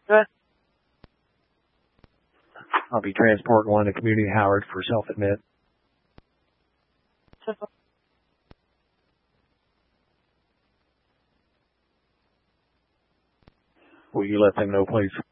Good. I'll be transporting one to Community Howard for self-admit. Will you let them know, please?